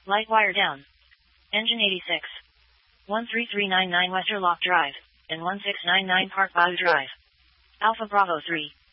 Light wire down. Engine 86. 13399 Westerlock Drive, and 1699 Park Bayou Drive. Alpha Bravo 3.